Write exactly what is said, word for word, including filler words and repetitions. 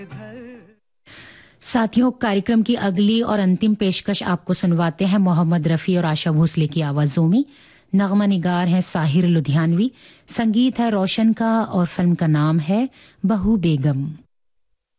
साथियों, कार्यक्रम की अगली और अंतिम पेशकश आपको सुनवाते हैं मोहम्मद रफ़ी और आशा भोसले की आवाजों में। नगमा निगार हैं साहिर लुधियानवी, संगीत है रोशन का और फिल्म का नाम है बहू बेगम।